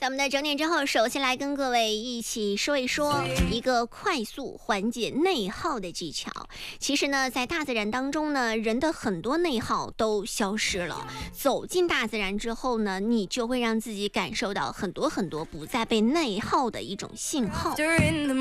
在我们的整点之后，首先来跟各位一起说一说一个快速缓解内耗的技巧。其实呢，在大自然当中呢，人的很多内耗都消失了。走进大自然之后呢，你就会让自己感受到很多不再被内耗的一种信号。